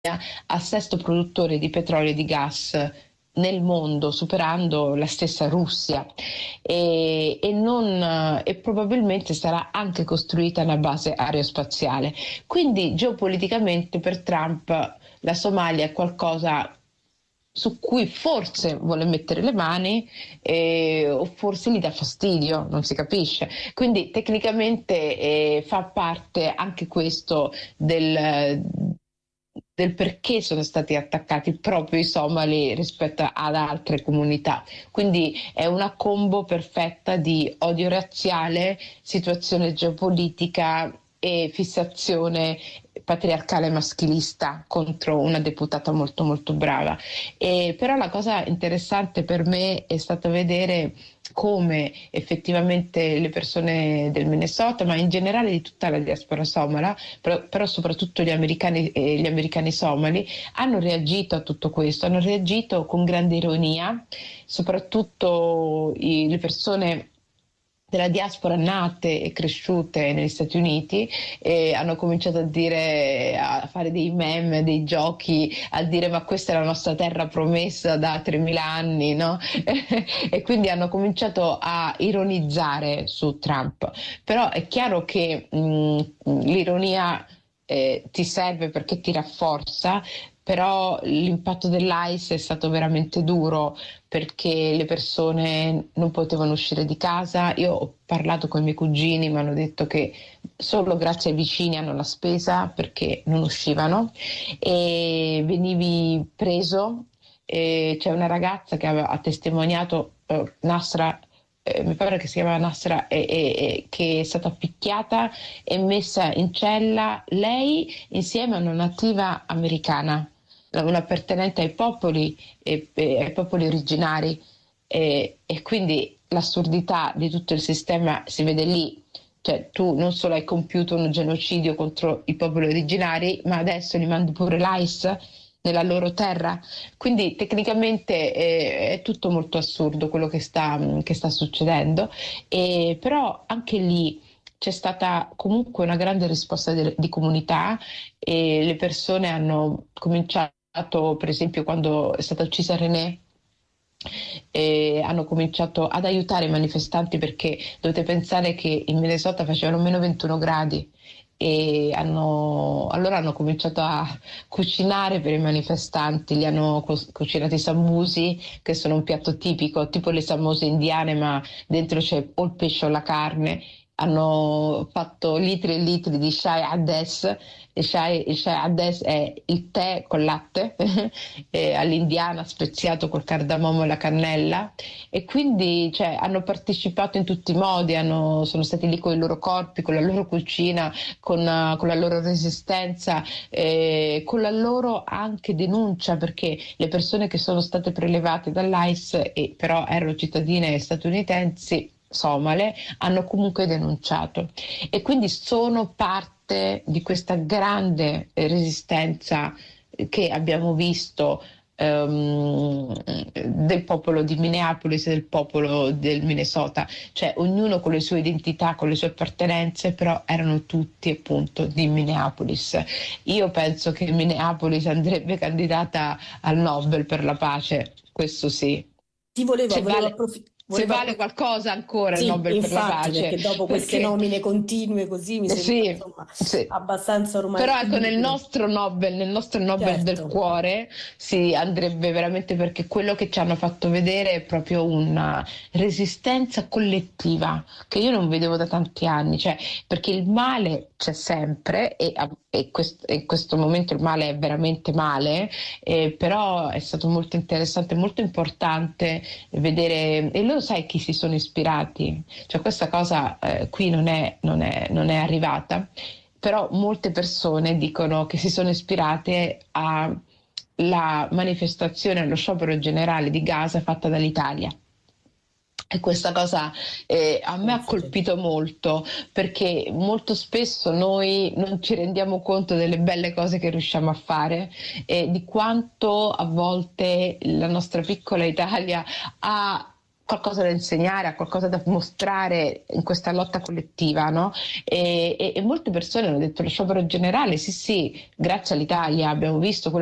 al sesto produttore di petrolio e di gas nel mondo, superando la stessa Russia, e probabilmente sarà anche costruita una base aerospaziale. Quindi geopoliticamente per Trump la Somalia è qualcosa su cui forse vuole mettere le mani, o forse gli dà fastidio, non si capisce. Quindi tecnicamente fa parte anche questo del perché sono stati attaccati proprio i somali rispetto ad altre comunità. Quindi è una combo perfetta di odio razziale, situazione geopolitica e fissazione patriarcale maschilista contro una deputata molto molto brava. Però la cosa interessante per me è stata vedere come effettivamente le persone del Minnesota, ma in generale di tutta la diaspora somala, però soprattutto gli americani somali, hanno reagito a tutto questo, hanno reagito con grande ironia, soprattutto le persone della diaspora nate e cresciute negli Stati Uniti, hanno cominciato a fare dei meme, dei giochi, a dire ma questa è la nostra terra promessa da 3000 anni, no? E quindi hanno cominciato a ironizzare su Trump. Però è chiaro che l'ironia ti serve perché ti rafforza, però l'impatto dell'ICE è stato veramente duro perché le persone non potevano uscire di casa. Io ho parlato con i miei cugini, mi hanno detto che solo grazie ai vicini hanno la spesa perché non uscivano, e venivi preso. C'è una ragazza che ha testimoniato, Nasra, mi pare che si chiama Nasra, che è stata picchiata e messa in cella lei insieme a una nativa americana, una appartenente ai popoli originari, e quindi l'assurdità di tutto il sistema si vede lì. Cioè, tu non solo hai compiuto un genocidio contro i popoli originari, ma adesso li mandi pure l'ICE nella loro terra. Quindi tecnicamente è tutto molto assurdo quello che sta succedendo, però anche lì c'è stata comunque una grande risposta di comunità, e le persone hanno cominciato, per esempio quando è stata uccisa René, hanno cominciato ad aiutare i manifestanti, perché dovete pensare che in Minnesota facevano meno 21 gradi, e allora hanno cominciato a cucinare per i manifestanti, li hanno cucinati i sammusi, che sono un piatto tipico, tipo le sammose indiane, ma dentro c'è o il pesce o la carne. Hanno fatto litri e litri di chai ades. Il chai ades è il tè con latte all'indiana, speziato col cardamomo e la cannella, e quindi cioè, hanno partecipato in tutti i modi, sono stati lì con i loro corpi, con la loro cucina, con la loro resistenza, con la loro anche denuncia, perché le persone che sono state prelevate dall'ICE e però erano cittadine statunitensi somale hanno comunque denunciato, e quindi sono parte di questa grande resistenza che abbiamo visto, del popolo di Minneapolis e del popolo del Minnesota, cioè ognuno con le sue identità, con le sue appartenenze, però erano tutti appunto di Minneapolis. Io penso che Minneapolis andrebbe candidata al Nobel per la pace, questo sì. Ti volevo, Se volevo vale, approfittare. se vale qualcosa ancora il Sì, Nobel per la infatti, pace, perché dopo queste perché nomine continue così mi sembra sì, insomma sì. abbastanza ormai Però ecco, inutile. Nel nostro Nobel del Certo. cuore si andrebbe veramente, perché quello che ci hanno fatto vedere è proprio una resistenza collettiva che io non vedevo da tanti anni, cioè, perché il male c'è sempre, in questo momento il male è veramente male, però è stato molto interessante, molto importante vedere, e loro sai chi si sono ispirati, cioè questa cosa qui non è arrivata, però molte persone dicono che si sono ispirate alla manifestazione, allo sciopero generale di Gaza fatta dall'Italia. E questa cosa a me ha Pensate. colpito molto, perché molto spesso noi non ci rendiamo conto delle belle cose che riusciamo a fare, e di quanto a volte la nostra piccola Italia ha qualcosa da insegnare, ha qualcosa da mostrare in questa lotta collettiva, no? E molte persone hanno detto lo sciopero generale, sì, grazie all'Italia abbiamo visto